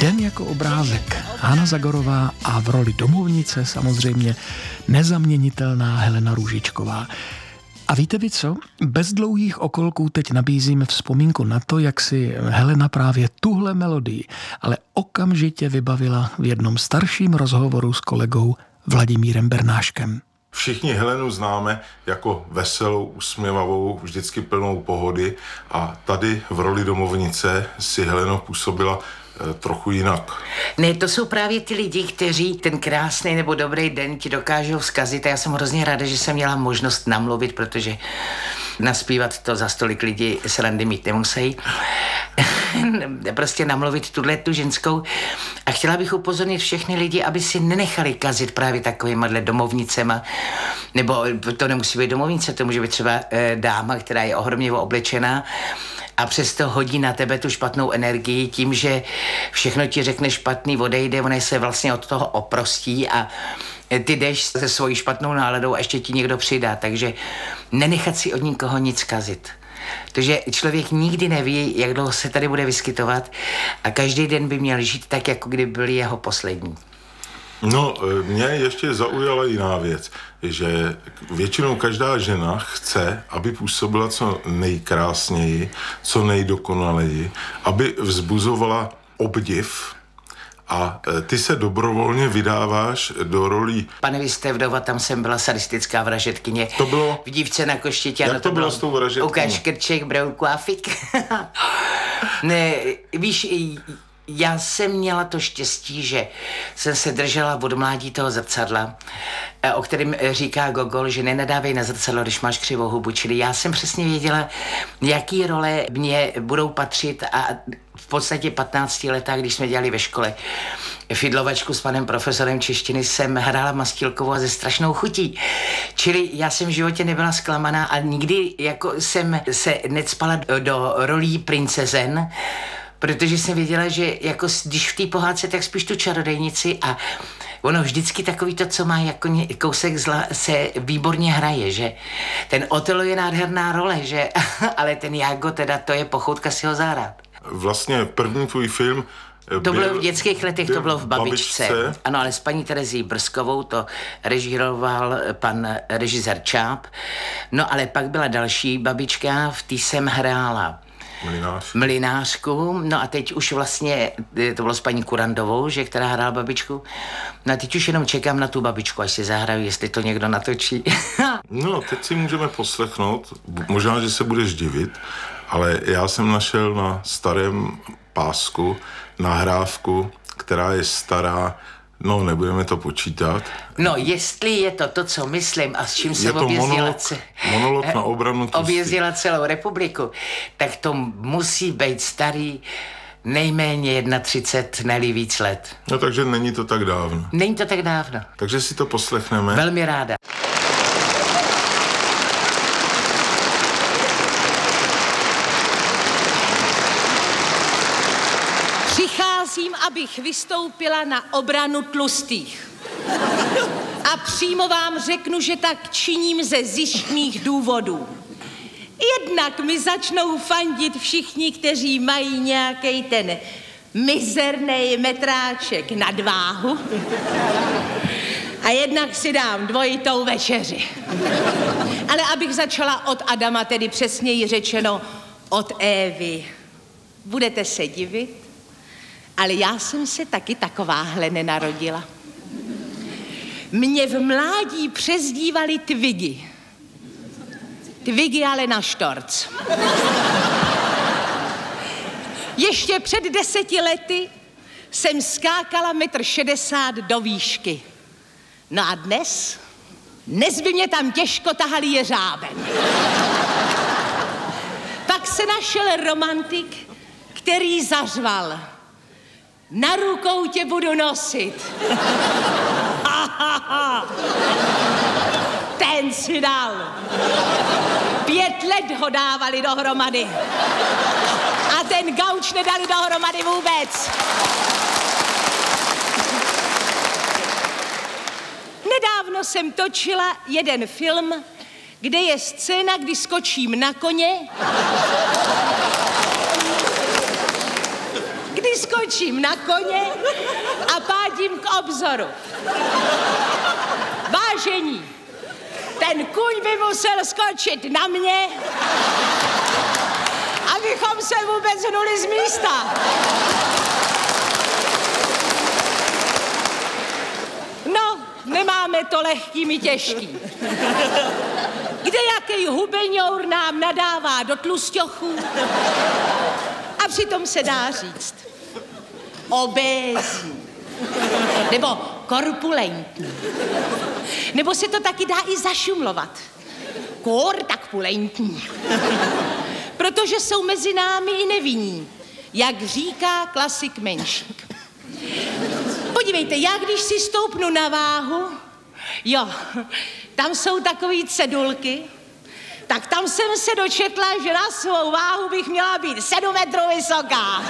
Den jako obrázek. Hana Zagorová a v roli domovnice samozřejmě nezaměnitelná Helena Růžičková. A víte vy co? Bez dlouhých okolků teď nabízím vzpomínku na to, jak si Helena právě tuhle melodii, ale okamžitě vybavila v jednom starším rozhovoru s kolegou Vladimírem Bernáškem. Všichni Helenu známe jako veselou, usměvavou, vždycky plnou pohody a tady v roli domovnice si Helena působila trochu jinak. Ne, to jsou právě ty lidi, kteří ten krásný nebo dobrý den ti dokážou vzkazit a já jsem hrozně ráda, že jsem měla možnost namluvit, protože naspívat to za stolik lidí srandy mít nemusí. Prostě namluvit tu ženskou a chtěla bych upozornit všechny lidi, aby si nenechali kazit právě takovýmhle domovnicema, nebo to nemusí být domovnice, to může být třeba dáma, která je ohromně oblečená a přesto hodí na tebe tu špatnou energii tím, že všechno ti řekne špatný, odejde, ona se vlastně od toho oprostí a ty jdeš se svojí špatnou náladou a ještě ti někdo přidá, takže nenechat si od nikoho nic kazit. Takže člověk nikdy neví, jak dlouho se tady bude vyskytovat a každý den by měl žít tak, jako kdyby byl jeho poslední. No, mě ještě zaujala jiná věc, že většinou každá žena chce, aby působila co nejkrásněji, co nejdokonaleji, aby vzbuzovala obdiv. A ty se dobrovolně vydáváš do rolí... Pane, vy jste vdova, tam jsem byla sadistická vražedkyně. To bylo... V Dívce na koštětě. Jak to bylo s tou vražedkyní? Ukaž krček, brouků a fik. Ne, víš, já jsem měla to štěstí, že jsem se držela od mládí toho zrcadla, o kterém říká Gogol, že nenadávej na zrcadlo, když máš křivou hubu. Čili já jsem přesně věděla, jaký role mě budou patřit a v podstatě 15 letách, když jsme dělali ve škole fidlovačku s panem profesorem češtiny, jsem hrála Mastílkovou a ze strašnou chutí. Čili já jsem v životě nebyla zklamaná a nikdy jako jsem se necpala do rolí princezen, protože jsem věděla, že jako když v té pohádce, tak spíš tu čarodejnici a ono vždycky takový to, co má jako kousek zla, se výborně hraje, že ten Otelo je nádherná role, že ale ten Jágo teda, to je pochoutka si ho zahrát. Vlastně první tvůj film to bylo v dětských letech, to bylo v Babičce. Ano, ale s paní Terezí Brzkovou to režíroval pan režisér Čáp. No ale pak byla další babička, v té jsem hrála Mlynářku. No a teď už vlastně, to bylo s paní Kurandovou, že která hrála babičku. No a teď už jenom čekám na tu babičku, až si zahraju, jestli to někdo natočí. No, teď si můžeme poslechnout, možná, že se budeš divit, ale já jsem našel na starém pásku nahrávku, která je stará, no nebudeme to počítat. No, jestli je to, co myslím a s čím jsem monolog na obranu objezdila celou republiku, tak to musí být starý nejméně 31, ne-li víc let. No, takže není to tak dávno. Není to tak dávno. Takže si to poslechneme. Velmi ráda. Přicházím, abych vystoupila na obranu tlustých. A přímo vám řeknu, že tak činím ze zištných důvodů. Jednak mi začnou fandit všichni, kteří mají nějaký ten mizerný metráček nadváhu. A jednak si dám dvojitou večeři. Ale abych začala od Adama, tedy přesněji řečeno od Évy. Budete se divit, ale já jsem se taky takováhle nenarodila. Mě v mládí přezdívali Twiggy. Twiggy ale na štorc. Ještě před 10 lety jsem skákala 1,60 m do výšky. No a dnes by mě tam těžko tahali jeřábem. Pak se našel romantik, který zařval: na rukou tě budu nosit. Ten si dal. 5 let ho dávali dohromady. A ten gauč nedali dohromady vůbec. Nedávno jsem točila jeden film, kde je scéna, kdy skočím na koně, vyskočím na koně a pádím k obzoru. Vážení, ten kůň by musel skočit na mě, abychom se vůbec hnuli z místa. No, nemáme to lehký, my těžký. Kdejaký hubeňour nám nadává do tlusťochů a přitom se dá říct obézní nebo korpulentní. Nebo se to taky dá i zašumlovat. Kor tak pulentní. Protože jsou mezi námi i nevinní, jak říká klasik Menšík. Podívejte, já když si stoupnu na váhu, jo, tam jsou takový cedulky, tak tam jsem se dočetla, že na svou váhu bych měla být 7 metrů vysoká.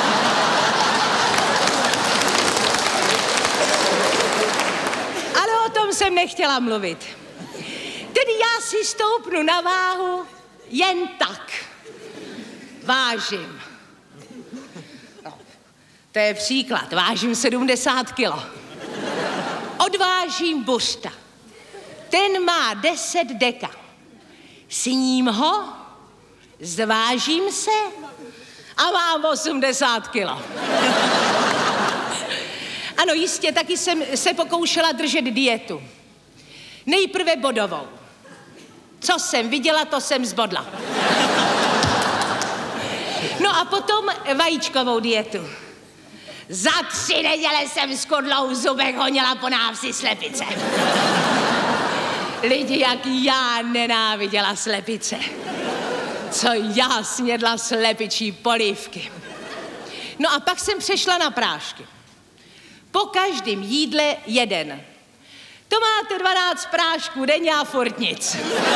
Ale o tom jsem nechtěla mluvit. Tedy já si stoupnu na váhu jen tak. Vážím. No, to je příklad. Vážím 70 kilo. Odvážím buřta. Ten má 10 deka. Sním ho, zvážím se a mám 80 kilo. Ano, jistě, taky jsem se pokoušela držet dietu. Nejprve bodovou. Co jsem viděla, to jsem zbodla. No a potom vajíčkovou dietu. Za 3 neděle jsem s kodlou zubek honila po návsi slepice. Lidi, jak já nenáviděla slepice. Co já snědla slepičí polívky. No a pak jsem přešla na prášky. Po každém jídle jeden. To máte 12 prášků denně a furt nic.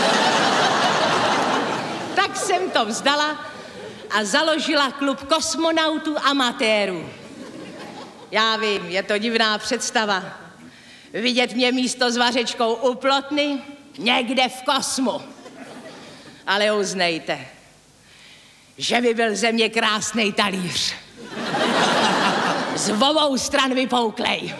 Tak jsem to vzdala a založila klub kosmonautů amatérů. Já vím, je to divná představa. Vidět mě místo s vařečkou u plotny někde v kosmu. Ale uznejte, že by byl ze mě krásnej talíř. Z obou stran vypouklej.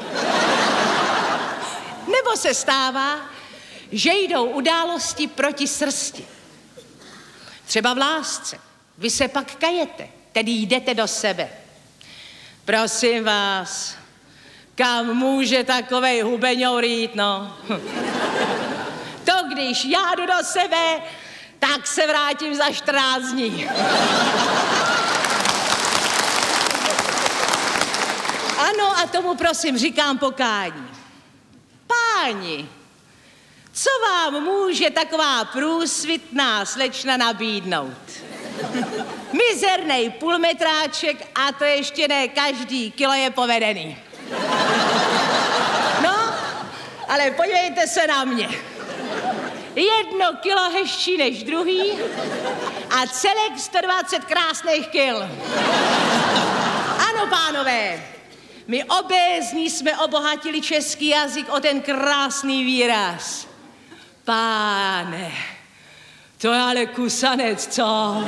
Nebo se stává, že jdou události proti srsti. Třeba v lásce. Vy se pak kajete, tedy jdete do sebe. Prosím vás, kam může takovej hubeňour jít, no? To, když já jdu do sebe, tak se vrátím za 14 dní. Ano, a tomu prosím říkám pokání. Páni, co vám může taková průsvitná slečna nabídnout? Mizernej půlmetráček a to ještě ne každý kilo je povedený. No, ale podívejte se na mě. 1 kilo hezčí než druhý a celek 120 krásných kil. Ano, pánové, my obézní jsme obohatili český jazyk o ten krásný výraz. Páne, to je ale kusanec, co?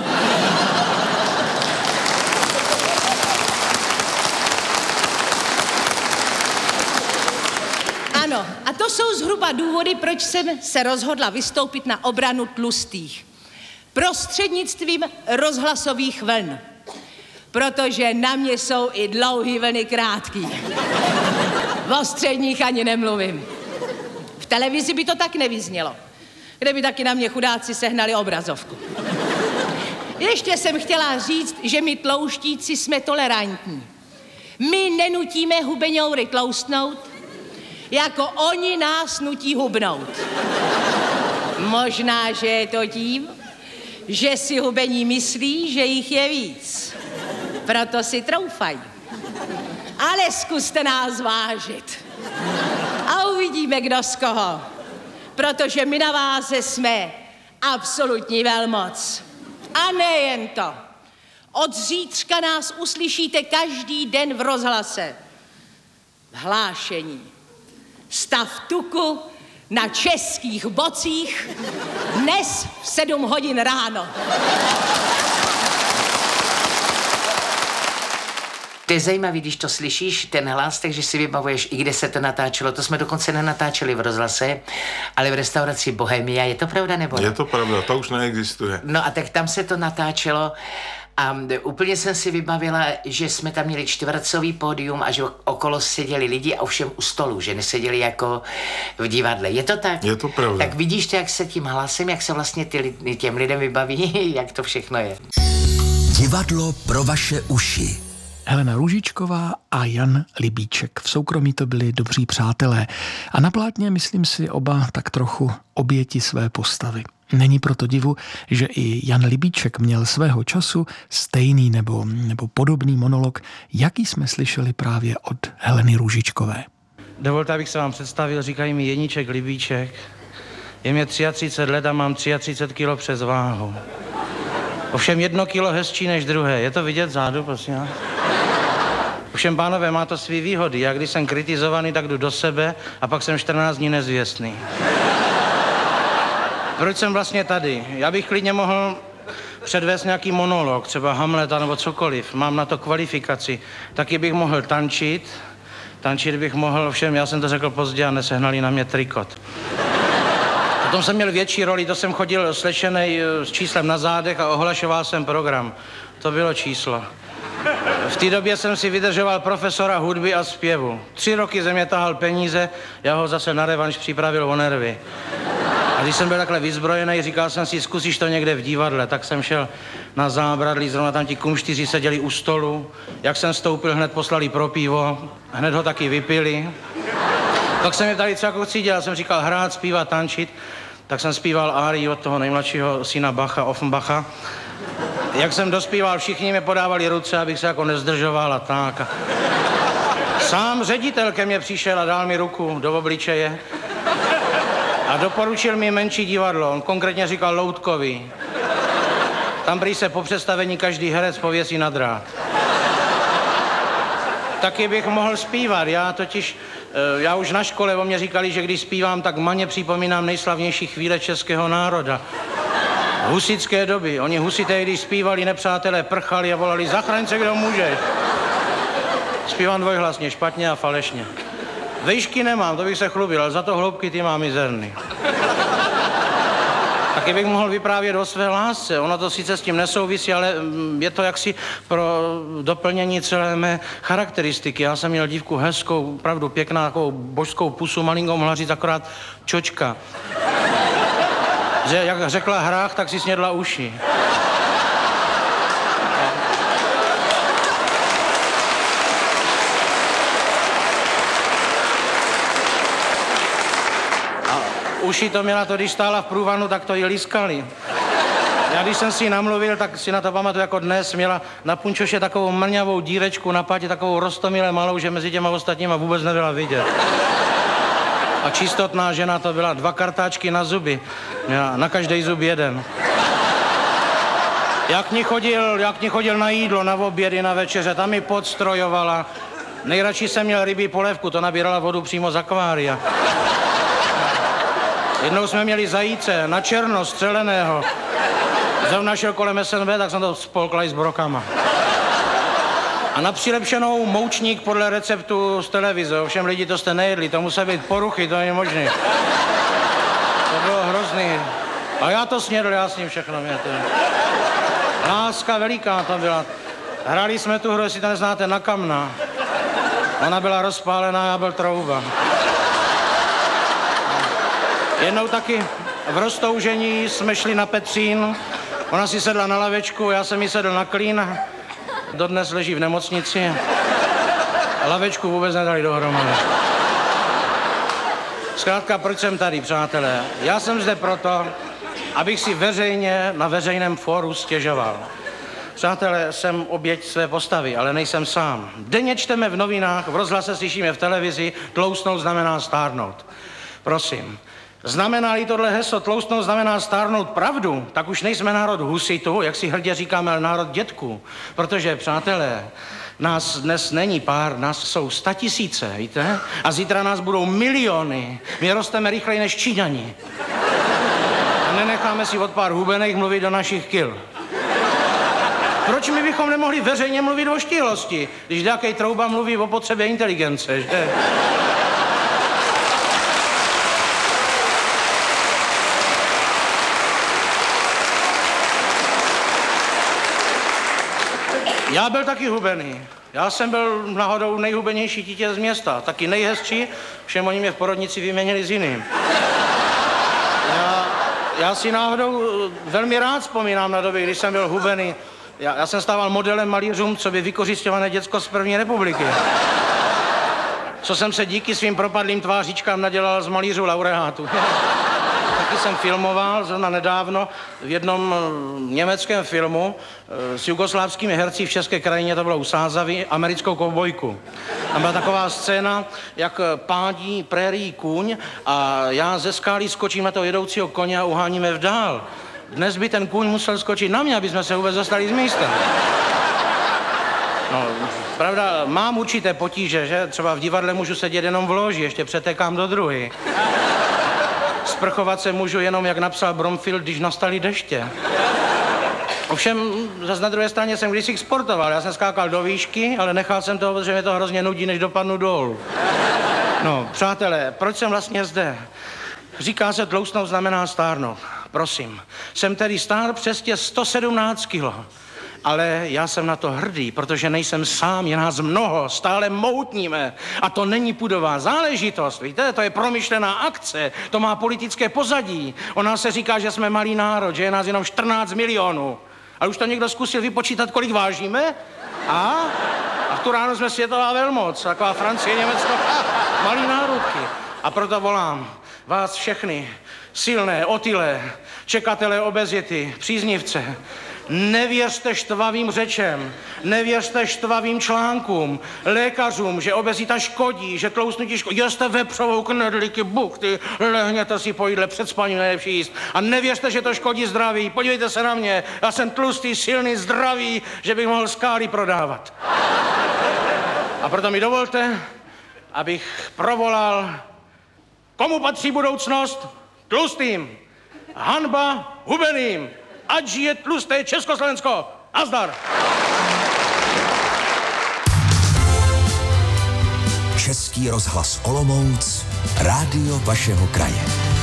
Ano, a to jsou zhruba důvody, proč jsem se rozhodla vystoupit na obranu tlustých. Prostřednictvím rozhlasových vln. Protože na mě jsou i dlouhý vlny krátký. O středních ani nemluvím. V televizi by to tak nevyznělo. Kde by taky na mě chudáci sehnali obrazovku. Ještě jsem chtěla říct, že my tlouštíci jsme tolerantní. My nenutíme hubeňoury tloustnout, jako oni nás nutí hubnout. Možná, že je to tím, že si hubení myslí, že jich je víc. Proto si troufají. Ale zkuste nás vážit. A uvidíme, kdo z koho. Protože my na váze jsme absolutní velmoc. A nejen to. Od zítřka nás uslyšíte každý den v rozhlase. Hlášení. Stav tuku na českých bocích dnes v 7 hodin ráno. To je zajímavé, když to slyšíš, ten hlas, takže si vybavuješ, i kde se to natáčelo. To jsme dokonce nenatáčeli v rozhlase, ale v restauraci Bohemia. Je to pravda, nebo ne? Je to pravda, to už neexistuje. No a tak tam se to natáčelo a úplně jsem si vybavila, že jsme tam měli čtvercový pódium a že okolo seděli lidi a ovšem u stolu, že neseděli jako v divadle. Je to tak? Je to pravda. Tak vidíš to, jak se tím hlasem, jak se vlastně těm lidem vybaví, jak to všechno je. Divadlo pro vaše uši. Helena Růžičková a Jan Libíček. V soukromí to byli dobří přátelé. A na plátně, myslím si, oba tak trochu oběti své postavy. Není proto divu, že i Jan Libíček měl svého času stejný nebo podobný monolog, jaký jsme slyšeli právě od Heleny Růžičkové. Dovolte, abych se vám představil, říkají mi Jeníček Libíček. Je mě 33 let a mám 33 kilo přes váhu. Ovšem 1 kilo hezčí než druhé. Je to vidět zádu, prosím? Ovšem, pánové, má to svý výhody. Já když jsem kritizovaný, tak jdu do sebe a pak jsem 14 dní nezvěstný. Proč jsem vlastně tady? Já bych klidně mohl předvést nějaký monolog, třeba Hamleta nebo cokoliv. Mám na to kvalifikaci. Taky bych mohl tančit. Tančit bych mohl, ovšem, já jsem to řekl pozdě a nesehnali na mě trikot. Potom jsem měl větší roli, to jsem chodil slečenej s číslem na zádech a ohlašoval jsem program. To bylo číslo. V té době jsem si vydržoval profesora hudby a zpěvu. 3 roky ze mě tahal peníze, já ho zase na revanš připravil o nervy. A když jsem byl takhle vyzbrojený, říkal jsem si, zkusíš to někde v divadle, tak jsem šel na Zábradlí, zrovna tam ti kumštyři seděli u stolu. Jak jsem vstoupil, hned poslali pro pivo, hned ho taky vypili. Tak jsem mě tady, co jako chci dělat, jsem říkal hrát, zpívat, tančit. Tak jsem zpíval árii od toho nejmladšího syna Bacha, Offenbacha. Jak jsem dospíval, všichni mi podávali ruce, abych se jako nezdržoval a tak. Sám ředitel ke mně přišel a dal mi ruku do obličeje a doporučil mi menší divadlo. On konkrétně říkal loutkový. Tam prý se po představení každý herec pověsí na drát. Taky bych mohl zpívat, já už na škole o mě říkali, že když zpívám, tak maně připomínám nejslavnější chvíle českého národa. Husitské doby. Oni husité, když zpívali, nepřátelé prchali a volali zachraň se, kdo můžeš. Zpívám dvojhlasně, špatně a falešně. Vejšky nemám, to bych se chlubil, ale za to hloubky ty mám mizerný. Taky bych mohl vyprávět o své lásce. Ono to sice s tím nesouvisí, ale je to jaksi pro doplnění celé mé charakteristiky. Já jsem měl dívku hezkou, opravdu pěkná, takovou božskou pusu, malinkou mohla říct akorát čočka. Že jak řekla hrách, tak si snědla uši. Uši to měla to, když stála v průvanu, tak to jí liskali. Já když jsem si ji namluvil, tak si na to pamatuju jako dnes, měla na punčoše takovou mrňavou dírečku na patě, takovou roztomile malou, že mezi těma ostatníma vůbec nebyla vidět. A čistotná žena to byla, 2 kartáčky na zuby, měla na každý zub 1. Jak ní chodil na jídlo, na obědy, na večeře, tam mi podstrojovala. Nejradši jsem měl rybí polévku, to nabírala vodu přímo z akvária. Jednou jsme měli zajíce na černo střeleného. Zrovna šel kolem SNB, tak jsem to spolkla i s brokama. A na přilepšenou moučník podle receptu z televize. Ovšem lidi, to jste nejedli, to musí být poruchy, to není možné. To bylo hrozný. A já to snědl, já s ním všechno měl. Láska veliká to byla. Hráli jsme tu hru, jestli to neznáte, na kamna. Ona byla rozpálená, já byl trouba. Jednou taky v roztoužení jsme šli na Petřín, ona si sedla na lavečku, já jsem jí sedl na klín, dodnes leží v nemocnici. Lavečku vůbec nedali dohromady. Zkrátka, proč jsem tady, přátelé? Já jsem zde proto, abych si veřejně na veřejném fóru stěžoval. Přátelé, jsem oběť své postavy, ale nejsem sám. Denně čteme v novinách, v rozhlase slyšíme v televizi, tloustnout znamená stárnout. Prosím, znamená-li tohle heslo tloustnout znamená stárnout pravdu, tak už nejsme národ husitů, jak si hrdě říkáme, ale národ dětků. Protože, přátelé, nás dnes není pár, nás jsou 100 000, víte? A zítra nás budou miliony. My rosteme rychleji než Číňani. A nenecháme si od pár hubených mluvit do našich kyl. Proč my bychom nemohli veřejně mluvit o štíhlosti, když nějaký trouba mluví o potřebě inteligence, že? Já byl taky hubený. Já jsem byl náhodou nejhubenější dítě z města, taky nejhezčí, všem oni mě v porodnici vyměnili s jiným. Já si náhodou velmi rád vzpomínám na doby, když jsem byl hubený. Já jsem stával modelem malířům, co by vykořisťované děcko z první republiky. Co jsem se díky svým propadlým tvářičkám nadělal z malířů laureátů. Taky jsem filmoval zrovna nedávno v jednom německém filmu s jugoslávskými herci v české krajině, to bylo u Sázavy, americkou kovbojku. Tam byla taková scéna, jak pádí prérii kůň a já ze skály skočím na toho jedoucího koně a uháníme v dál. Dnes by ten kůň musel skočit na mě, aby jsme se vůbec dostali z místa. No, pravda, mám určité potíže, že? Třeba v divadle můžu sedět jenom v loži, ještě přetekám do druhy. Sprchovat se můžu jenom, jak napsal Bromfield, když nastaly deště. Ovšem, zase na druhé straně jsem kdysi sportoval. Já jsem skákal do výšky, ale nechal jsem to, protože mě to hrozně nudí, než dopadnu dolů. No, přátelé, proč jsem vlastně zde? Říká se, tloustnout znamená stárnout. Prosím, jsem tedy stár přesně 117 kilo. Ale já jsem na to hrdý, protože nejsem sám, je nás mnoho, stále moutníme. A to není pudová záležitost, víte, to je promyšlená akce, to má politické pozadí. O nás se říká, že jsme malý národ, že je nás jenom 14 milionů. Ale už to někdo zkusil vypočítat, kolik vážíme? A v tu ráno jsme světová velmoc, taková Francie, Německo, malý národky. A proto volám vás všechny, silné, otylé, čekatelé obezity, příznivce, nevěřte štvavým řečem, nevěřte štvavým článkům, lékařům, že obezita škodí, že tloustnutí škodí. Jeste vepřovou knedlíky, buchty, lehněte si po jídle, před spaním nejlepší jíst. A nevěřte, že to škodí zdraví. Podívejte se na mě, já jsem tlustý, silný, zdravý, že bych mohl skály prodávat. A proto mi dovolte, abych provolal, komu patří budoucnost? Tlustým. Hanba hubeným. Ať žije tlusté Československo! Nazdar! Český rozhlas Olomouc, rádio vašeho kraje.